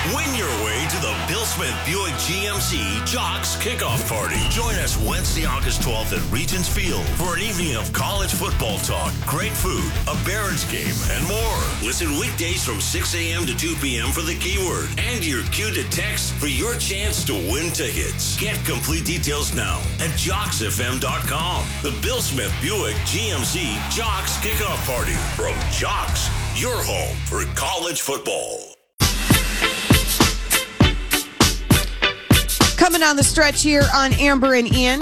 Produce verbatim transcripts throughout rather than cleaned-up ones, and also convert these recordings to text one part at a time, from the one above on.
Win your way to the Bill Smith Buick G M C Jocks Kickoff Party. Join us Wednesday, August twelfth at Regents Field for an evening of college football talk, great food, a Barons game, and more. Listen weekdays from six a.m. to two p.m. for the keyword and your cue to text for your chance to win tickets. Get complete details now at jocks f m dot com. The Bill Smith Buick G M C Jocks Kickoff Party from Jocks, your home for college football. Coming down the stretch here on Amber and Ian.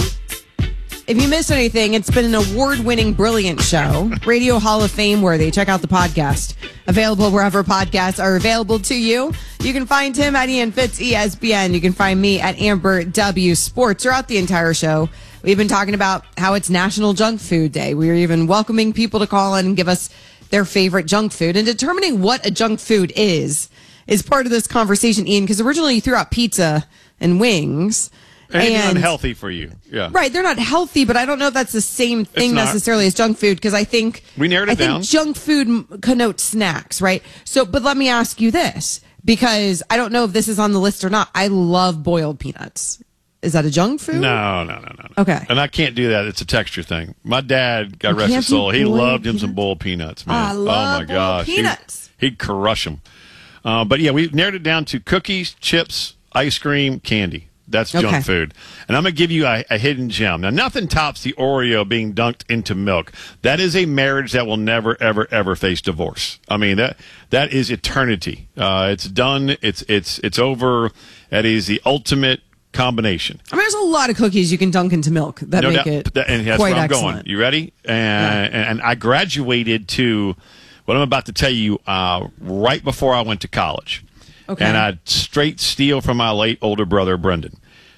If you miss anything, it's been an award-winning, brilliant show. Radio Hall of Fame worthy. Check out the podcast. Available wherever podcasts are available to you. You can find him at Ian Fitz E S P N. You can find me at Amber W Sports. Throughout the entire show, we've been talking about how it's National Junk Food Day. We're even welcoming people to call in and give us their favorite junk food. And determining what a junk food is, is part of this conversation, Ian, because originally you threw out pizza and wings. And, and unhealthy for you. Yeah. Right. They're not healthy, but I don't know if that's the same thing necessarily as junk food, because I think we narrowed it I think down. Junk food connotes snacks, right? So, but let me ask you this, because I don't know if this is on the list or not. I love boiled peanuts. Is that a junk food? No, no, no, no. no. Okay. And I can't do that. It's a texture thing. My dad, God rest his soul, he loved him some boiled peanuts, man. I love oh my gosh. peanuts. He'd, he'd crush them. Uh, but yeah, we narrowed it down to cookies, chips, ice cream, candy. That's junk okay. food. And I'm going to give you a, a hidden gem. Now, nothing tops the Oreo being dunked into milk. That is a marriage that will never, ever, ever face divorce. I mean, that that is eternity. Uh, it's done. It's it's it's over. That is the ultimate combination. I mean, there's a lot of cookies you can dunk into milk that no make doubt. it That, and that's quite where I'm excellent. going. You ready? And, yeah. and I graduated to what I'm about to tell you uh, right before I went to college. Okay. And I straight steal from my late older brother, Brendan.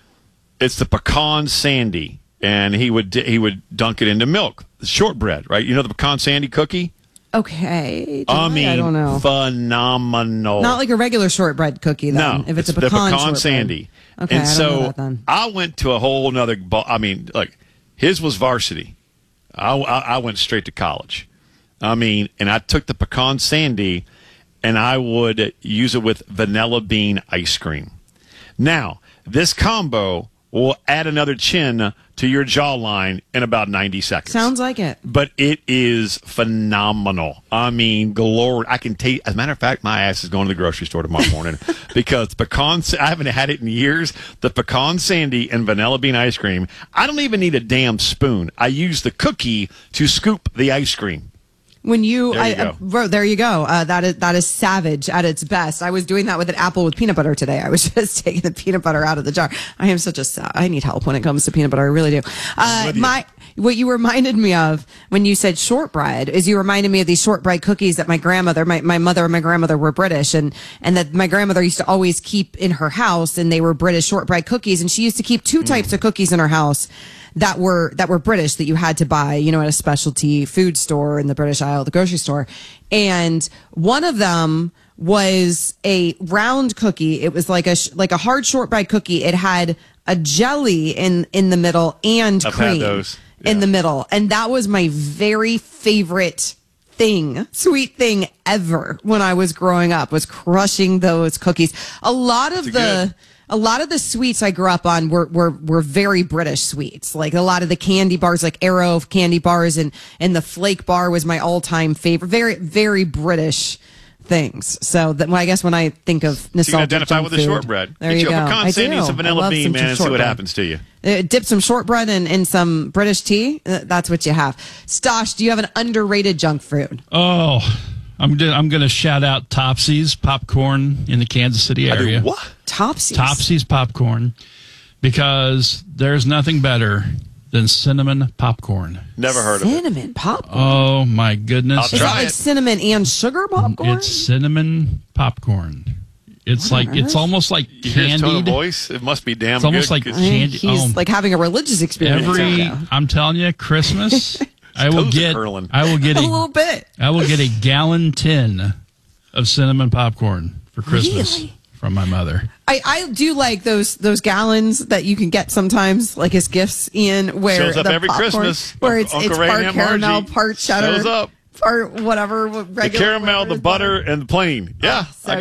It's the pecan sandy, and he would he would dunk it into milk. The shortbread, right? You know the pecan sandy cookie? Okay. I mean, I don't know. Phenomenal. Not like a regular shortbread cookie, then. No, if it's, it's a pecan, the pecan shortbread. sandy. Okay, and I don't so know that then. I went to a whole nother ball. I mean, like, his was varsity. I, I, I went straight to college. I mean, and I took the pecan sandy, and I would use it with vanilla bean ice cream. Now, this combo will add another chin to your jawline in about ninety seconds. Sounds like it. But it is phenomenal. I mean, glory. I can taste. As a matter of fact, my ass is going to the grocery store tomorrow morning because pecan. I haven't had it in years. The pecan sandy and vanilla bean ice cream. I don't even need a damn spoon. I use the cookie to scoop the ice cream. When you, There you I, go. uh, bro, there you go. Uh, that is that is savage at its best. I was doing that with an apple with peanut butter today. I was just taking the peanut butter out of the jar. I am such a, sa- I need help when it comes to peanut butter. I really do. Uh, with you. my, what you reminded me of when you said shortbread is you reminded me of these shortbread cookies that my grandmother, my, my mother and my grandmother were British, and, and that my grandmother used to always keep in her house, and they were British shortbread cookies, and she used to keep two types of cookies in her house that were that were British that you had to buy, you know, at a specialty food store in the British aisle of the grocery store. And one of them was a round cookie. It was like a sh- like a hard shortbread cookie. It had a jelly in in the middle and I've cream had those. in Yeah. the middle. And that was my very favorite thing, sweet thing ever when I was growing up, was crushing those cookies. A lot of It's the good. A lot of the sweets I grew up on were, were, were very British sweets. Like a lot of the candy bars, like Arrow candy bars, and, and the Flake bar was my all-time favorite. Very, very British things. So that, well, I guess when I think of So you can nostalgic identify junk with the food, shortbread. there Get you you go. a pecan I sandy and do. some I vanilla love bean, some man, and see what shortbread. happens to you. Uh, dip some shortbread in, in some British tea. Uh, that's what you have. Stosh, do you have an underrated junk food? Oh, I'm gonna, I'm going to shout out Topsy's popcorn in the Kansas City I area. do what? Topsy's. Topsy's popcorn, because there's nothing better than cinnamon popcorn. Never heard of it. Cinnamon popcorn. Oh my goodness! I'll Is try that like it. cinnamon and sugar popcorn? It's cinnamon popcorn. It's What on like it's earth? almost like You hear his tone of candied. voice? It must be damn It's almost good. like 'cause I mean, candy- he's oh. like having a religious experience. Every, right now. I'm telling you, Christmas, I will toes are get, curling. I will get a a, little bit. I will get a gallon tin of cinnamon popcorn for Christmas Really? from my mother. I, I do like those those gallons that you can get sometimes, like as gifts, Ian, where Shows up the every popcorn, Christmas. where it's, Uncle it's Ray part and Aunt caramel, Margie part cheddar, shows up. part whatever. The Regular caramel, the flavors. butter, and the plain. Yeah. so